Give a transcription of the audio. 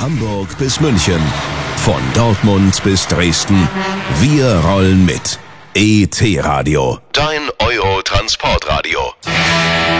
Hamburg bis München, von Dortmund bis Dresden. Wir rollen mit. ET Radio. Dein Euro-Transportradio.